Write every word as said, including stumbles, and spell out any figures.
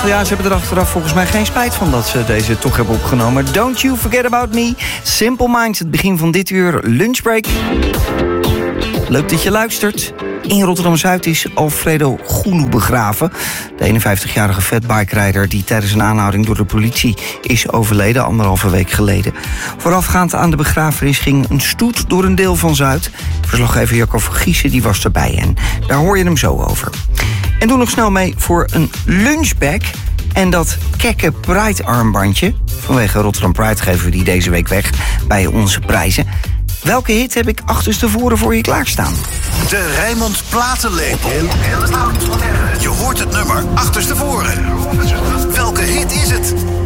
Ja, ze hebben er achteraf volgens mij geen spijt van dat ze deze toch hebben opgenomen. Don't You Forget About Me. Simple Minds, het begin van dit uur. Lunchbreak. Leuk dat je luistert. In Rotterdam-Zuid is Alfredo Gulu begraven. De eenenvijftigjarige fatbike-rijder die tijdens een aanhouding door de politie is overleden, anderhalve week geleden. Voorafgaand aan de begrafenis ging een stoet door een deel van Zuid. Verslaggever Jacco van Giezen die was erbij en daar hoor je hem zo over. En doe nog snel mee voor een lunchbag. En dat kekke Pride-armbandje. Vanwege Rotterdam Pride geven we die deze week weg bij onze prijzen. Welke hit heb ik achterstevoren voor je klaarstaan? De Rijnmond Platenlepel. Je hoort het nummer achterstevoren. Welke hit is het?